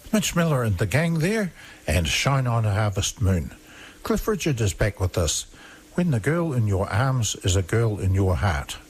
Mitch Miller and the gang there, and Shine on a Harvest Moon. Cliff Richard is back with us. When the girl in your arms is a girl in your heart.